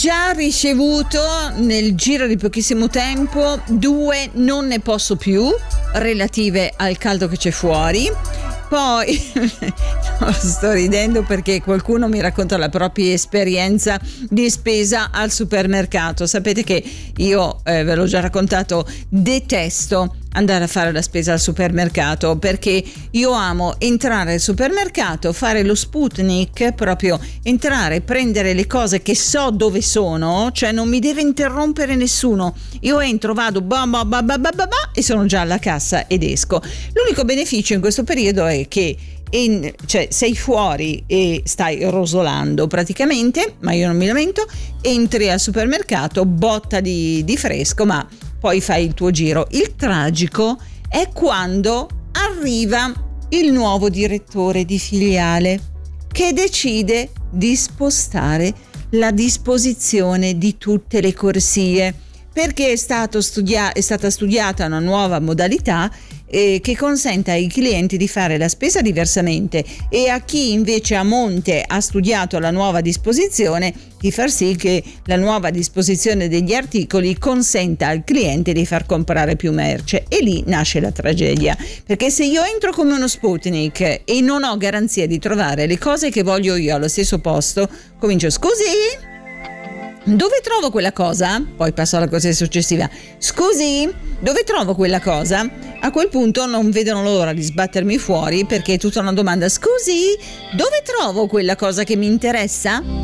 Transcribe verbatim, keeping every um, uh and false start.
già ricevuto nel giro di pochissimo tempo due non ne posso più relative al caldo che c'è fuori. Poi no, sto ridendo perché qualcuno mi racconta la propria esperienza di spesa al supermercato. Sapete che io, eh, ve l'ho già raccontato, detesto andare a fare la spesa al supermercato perché io amo entrare al supermercato, fare lo Sputnik, proprio entrare, prendere le cose che so dove sono, cioè non mi deve interrompere nessuno. Io entro, vado bah, bah, bah, bah, bah, bah, e sono già alla cassa ed esco. L'unico beneficio in questo periodo è che in, cioè sei fuori e stai rosolando praticamente, ma io non mi lamento, entri al supermercato, botta di, di fresco, ma poi fai il tuo giro. Il tragico è quando arriva il nuovo direttore di filiale che decide di spostare la disposizione di tutte le corsie perché è, stato studia- è stata studiata una nuova modalità eh, che consente ai clienti di fare la spesa diversamente e a chi invece a monte ha studiato la nuova disposizione di far sì che la nuova disposizione degli articoli consenta al cliente di far comprare più merce, e lì nasce la tragedia, perché se io entro come uno Sputnik e non ho garanzia di trovare le cose che voglio io allo stesso posto, comincio: scusi? Dove trovo quella cosa? Poi passo alla cosa successiva. Scusi, dove trovo quella cosa? A quel punto non vedono l'ora di sbattermi fuori perché è tutta una domanda. Scusi, dove trovo quella cosa che mi interessa?